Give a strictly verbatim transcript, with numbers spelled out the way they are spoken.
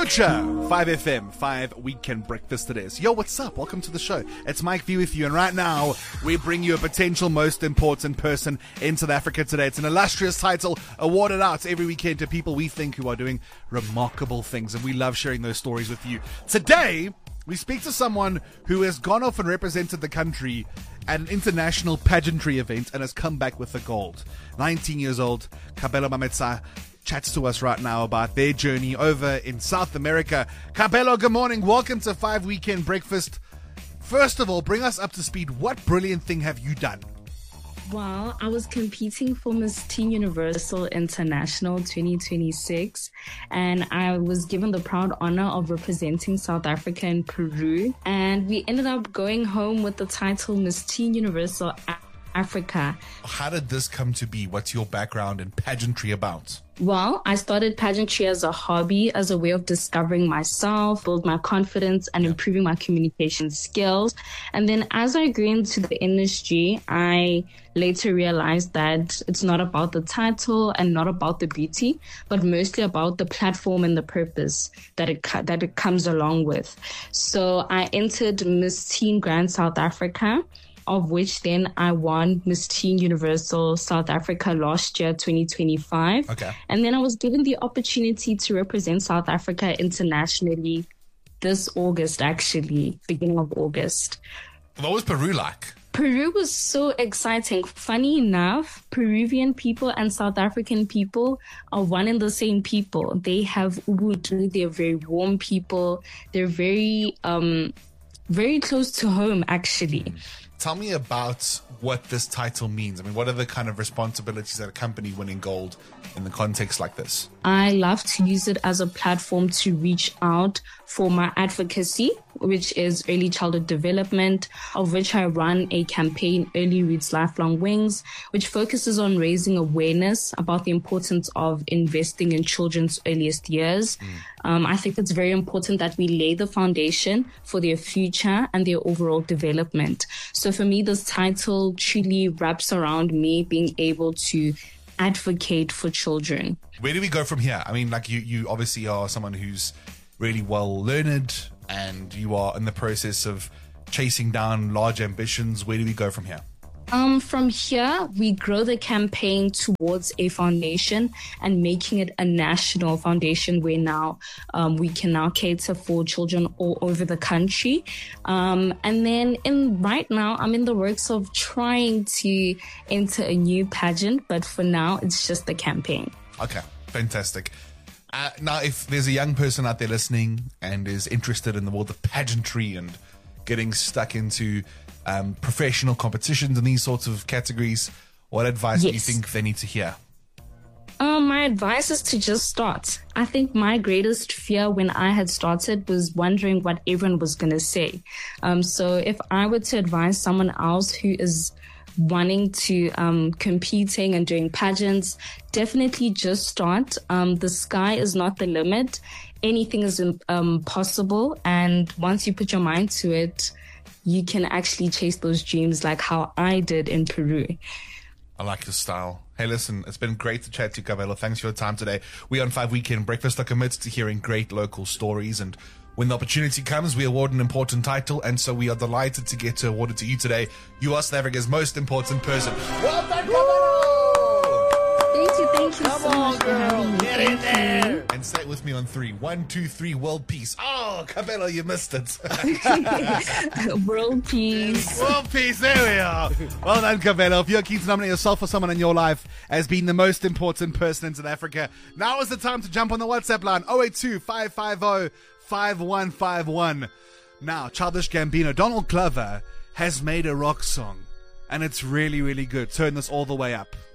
Future, five F M, five Weekend Breakfast it is. Yo, what's up? Welcome to the show. It's Mike V with you, and right now, we bring you a potential most important person in South Africa today. It's an illustrious title awarded out every weekend to people we think who are doing remarkable things, and we love sharing those stories with you. Today, we speak to someone who has gone off and represented the country at an international pageantry event and has come back with the gold. nineteen years old, Kabelo Mametsa chats to us right now about their journey over in South America. Kabelo, good morning. Welcome to five Weekend Breakfast. First of all, bring us up to speed. What brilliant thing have you done? Well, I was competing for Miss Teen Universal International twenty twenty-six, and I was given the proud honor of representing South Africa and Peru. And we ended up going home with the title Miss Teen Universal Africa. How did this come to be? What's your background in pageantry about? Well, I started pageantry as a hobby, as a way of discovering myself, build my confidence, and improving my communication skills. And then as I grew into the industry, I later realized that it's not about the title and not about the beauty, but mostly about the platform and the purpose that it that it comes along with. So I entered Miss Teen Grand South Africa, of which then I won Miss Teen Universal South Africa last year, twenty twenty-five. Okay. And then I was given the opportunity to represent South Africa internationally this August, actually, beginning of August. What was Peru like? Peru was so exciting. Funny enough, Peruvian people and South African people are one and the same people. They have Ubuntu. They're very warm people. They're very, um, very close to home, actually. Tell me about what this title means. I mean, what are the kind of responsibilities that accompany winning gold in the context like this? I love to use it as a platform to reach out for my advocacy, which is early childhood development, of which I run a campaign, Early Roots Lifelong Wings, which focuses on raising awareness about the importance of investing in children's earliest years. Mm. Um, I think it's very important that we lay the foundation for their future and their overall development. So for me, this title truly wraps around me being able to advocate for children. Where do we go from here? I mean, like you, you obviously are someone who's really well learned and you are in the process of chasing down large ambitions. Where do we go from here? Um, from here, we grow the campaign towards a foundation and making it a national foundation where now um, we can now cater for children all over the country. Um, and then in right now, I'm in the works of trying to enter a new pageant, but for now, it's just the campaign. Okay, fantastic. Uh, now, if there's a young person out there listening and is interested in the world of pageantry and getting stuck into um, professional competitions and these sorts of categories, what advice yes. do you think they need to hear? Um, my advice is to just start. I think my greatest fear when I had started was wondering what everyone was going to say. Um, so if I were to advise someone else who is wanting to um competing and doing pageants, definitely just start. Um, the sky is not the limit. Anything is um possible, and once you put your mind to it, you can actually chase those dreams like how I did in Peru. I like your style. Hey, listen, it's been great to chat to you, Kabelo. Thanks for your time today. We on five Weekend Breakfast are committed to hearing great local stories, and when the opportunity comes, we award an important title, and so we are delighted to get to award it to you today. You are South Africa's most important person. Well done, Kabelo! Thank you, thank you Come so on, much for girl. having me. Get in Thank there. you. And say it with me on three. One, two, three, world peace. Oh, Kabelo, you missed it. World peace. World peace, there we are. Well done, Kabelo. If you're keen to nominate yourself or someone in your life as being the most important person in South Africa, now is the time to jump on the WhatsApp line, oh eight two, five five oh, five one five one. Now, Childish Gambino, Donald Glover has made a rock song, and it's really, really good. Turn this all the way up.